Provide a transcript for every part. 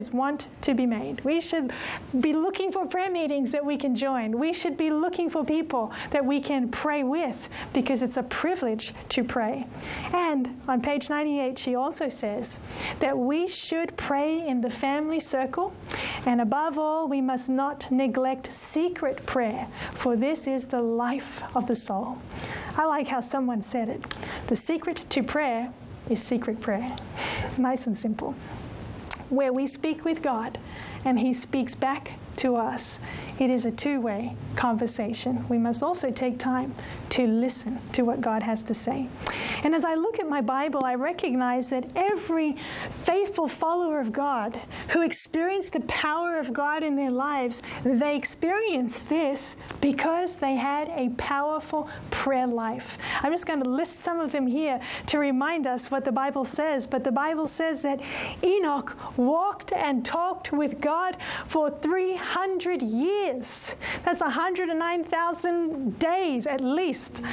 want to be made. We should be looking for prayer meetings that we can join. We should be looking for people that we can pray with, because it's a privilege to pray. And on page 98, she also says that we should pray in the family circle, and above all, we must not neglect secret prayer, for this is the life of the soul. I like how someone said it. The secret to prayer is secret prayer. Nice and simple. Where we speak with God and He speaks back to us. It is a two-way conversation. We must also take time to listen to what God has to say. And as I look at my Bible, I recognize that every faithful follower of God who experienced the power of God in their lives, they experienced this because they had a powerful prayer life. I'm just going to list some of them here to remind us what the Bible says. But the Bible says that Enoch walked and talked with God for 300 years. That's 109,000 days at least.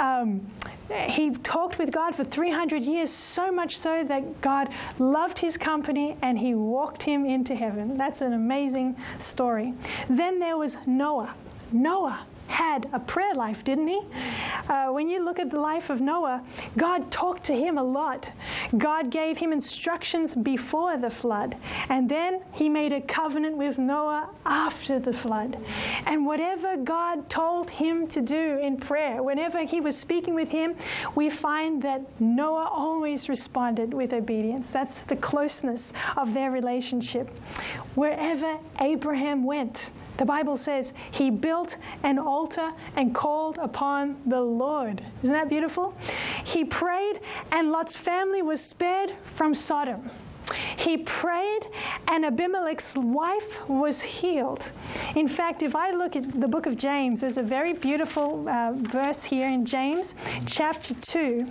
He talked with God for 300 years, so much so that God loved his company and He walked him into heaven. That's an amazing story. Then there was Noah. Noah had a prayer life, didn't he? When you look at the life of Noah, God talked to him a lot. God gave him instructions before the flood, and then He made a covenant with Noah after the flood. And whatever God told him to do in prayer, whenever He was speaking with him, we find that Noah always responded with obedience. That's the closeness of their relationship. Wherever Abraham went, the Bible says he built an altar and called upon the Lord. Isn't that beautiful? He prayed and Lot's family was spared from Sodom. He prayed and Abimelech's wife was healed. In fact, if I look at the book of James, there's a very beautiful verse here in James chapter 2.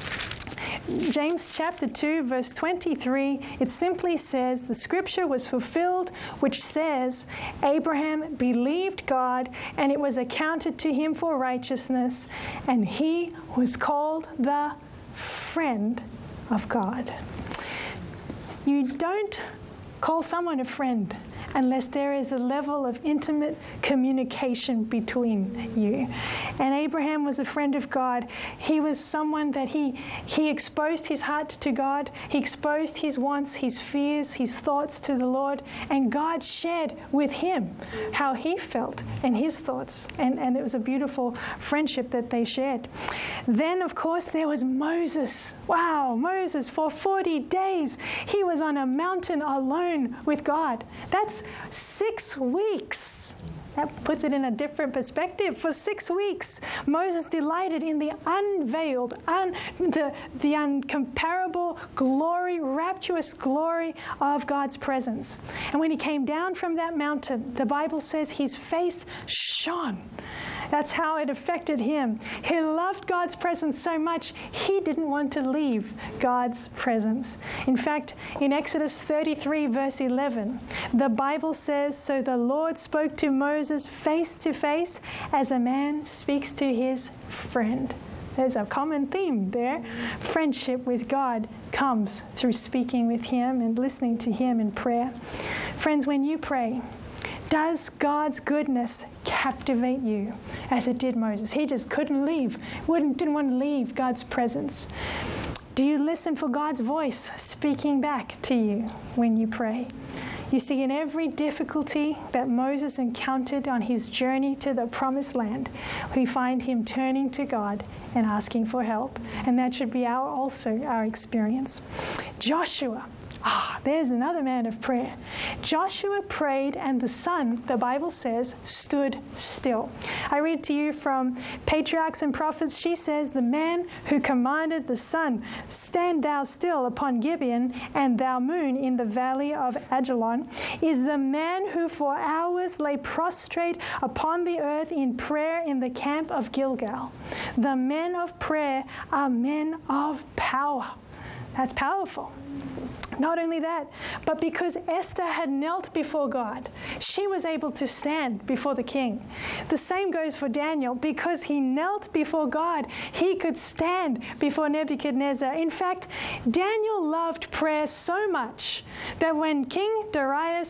James chapter 2, verse 23, it simply says, the scripture was fulfilled, which says, Abraham believed God, and it was accounted to him for righteousness, and he was called the friend of God. You don't call someone a friend unless there is a level of intimate communication between you. And Abraham was a friend of God. He was someone that he exposed his heart to God. He exposed his wants, his fears, his thoughts to the Lord. And God shared with him how he felt and his thoughts. And it was a beautiful friendship that they shared. Then, of course, there was Moses. Wow, Moses, for 40 days, he was on a mountain alone with God. That's 6 weeks. That puts it in a different perspective. For 6 weeks, Moses delighted in the unveiled, the uncomparable glory, rapturous glory of God's presence. And when he came down from that mountain, the Bible says his face shone. That's how it affected him. He loved God's presence so much, he didn't want to leave God's presence. In fact, in Exodus 33, verse 11, the Bible says, so the Lord spoke to Moses face to face as a man speaks to his friend. There's a common theme there. Friendship with God comes through speaking with Him and listening to Him in prayer. Friends, when you pray, does God's goodness captivate you as it did Moses? He just couldn't leave, didn't want to leave God's presence. Do you listen for God's voice speaking back to you when you pray? You see, in every difficulty that Moses encountered on his journey to the promised land, we find him turning to God and asking for help. And that should be also our experience. Joshua. There's another man of prayer. Joshua prayed and the sun, the Bible says, stood still. I read to you from Patriarchs and Prophets. She says, the man who commanded the sun, stand thou still upon Gibeon, and thou moon in the valley of Ajalon, is the man who for hours lay prostrate upon the earth in prayer in the camp of Gilgal. The men of prayer are men of power. That's powerful. Not only that, but because Esther had knelt before God, she was able to stand before the king. The same goes for Daniel. Because he knelt before God, he could stand before Nebuchadnezzar. In fact, Daniel loved prayer so much that when King Darius